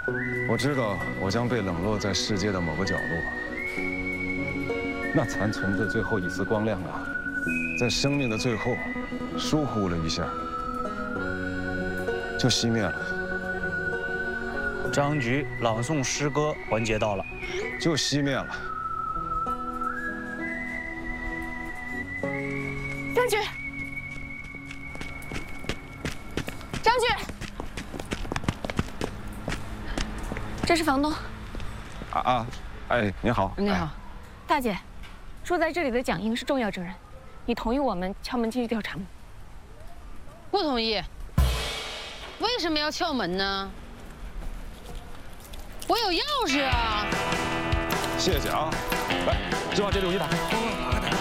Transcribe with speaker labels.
Speaker 1: 我知道我将被冷落在世界的某个角落，那残存的最后一丝光亮啊，在生命的最后，疏忽了一下，就熄灭了。
Speaker 2: 张局朗诵诗歌环节到了，
Speaker 1: 就熄灭了。
Speaker 3: 张局，张局，这是房东。
Speaker 1: 哎，您好。
Speaker 4: 你好，
Speaker 3: 大姐，住在这里的蒋英是重要证人，你同意我们敲门进去调查吗？
Speaker 4: 不同意。为什么要撬门呢？我有钥匙啊！
Speaker 1: 谢谢啊，来，就往这里，我去打开。